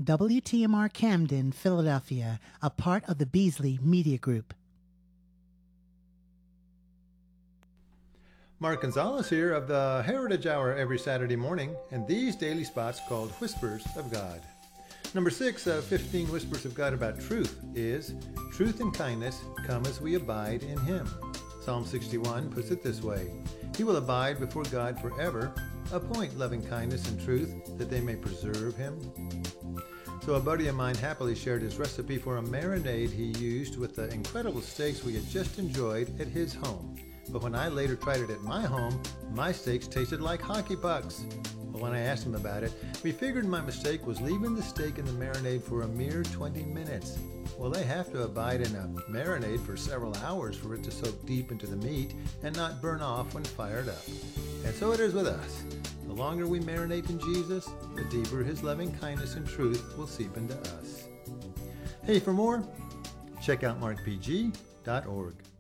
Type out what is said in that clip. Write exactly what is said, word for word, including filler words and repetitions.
W T M R Camden, Philadelphia, a part of the Beasley Media Group. Mark Gonzalez here of the Heritage Hour every Saturday morning, and these daily spots called Whispers of God. Number six of fifteen Whispers of God about truth is, truth and kindness come as we abide in Him. Psalm sixty-one puts it this way, He will abide before God forever, appoint loving kindness and truth that they may preserve Him. So a buddy of mine happily shared his recipe for a marinade he used with the incredible steaks we had just enjoyed at his home. But when I later tried it at my home, my steaks tasted like hockey pucks. But when I asked him about it, we figured my mistake was leaving the steak in the marinade for a mere twenty minutes. Well, they have to abide in a marinade for several hours for it to soak deep into the meat and not burn off when fired up. And so it is with us. The longer we marinate in Jesus, the deeper His loving kindness and truth will seep into us. Hey, for more, check out mark p g dot org.